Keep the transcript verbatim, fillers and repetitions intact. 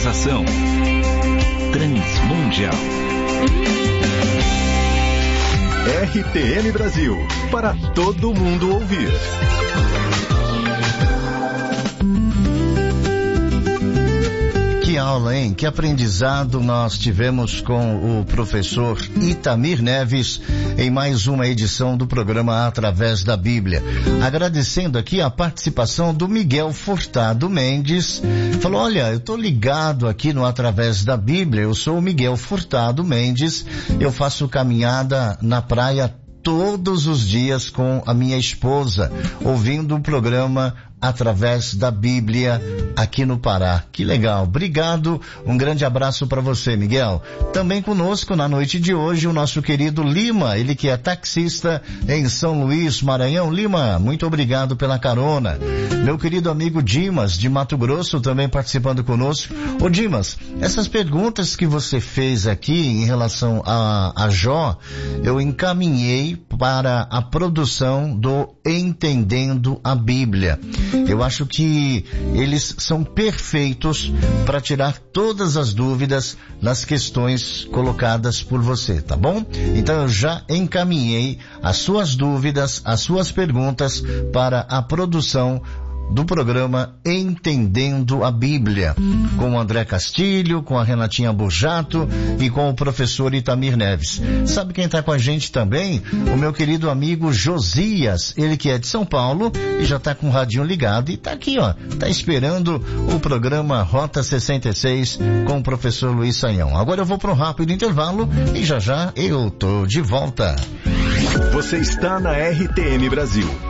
Realização Transmundial. R T M Brasil, para todo mundo ouvir. Que aula, hein? Que aprendizado nós tivemos com o professor Itamir Neves em mais uma edição do programa Através da Bíblia. Agradecendo aqui a participação do Miguel Furtado Mendes. Falou, olha, eu tô ligado aqui no Através da Bíblia, eu sou o Miguel Furtado Mendes, eu faço caminhada na praia todos os dias com a minha esposa, ouvindo o programa Através da Bíblia aqui no Pará. Que legal, obrigado, um grande abraço para você, Miguel. Também conosco na noite de hoje o nosso querido Lima, ele que é taxista em São Luís, Maranhão. Lima, muito obrigado pela carona. Meu querido amigo Dimas, de Mato Grosso, também participando conosco. Ô Dimas, essas perguntas que você fez aqui em relação a, a Jó, eu encaminhei para a produção do Entendendo a Bíblia. Eu acho que eles são perfeitos para tirar todas as dúvidas nas questões colocadas por você, tá bom? Então eu já encaminhei as suas dúvidas, as suas perguntas para a produção do programa Entendendo a Bíblia, com o André Castilho, com a Renatinha Burjato e com o professor Itamir Neves. Sabe quem está com a gente também? O meu querido amigo Josias, ele que é de São Paulo e já está com o radinho ligado e está aqui, ó, está esperando o programa Rota sessenta e seis com o professor Luiz Saião. Agora eu vou para um rápido intervalo e já já eu tô de volta. Você está na R T M Brasil,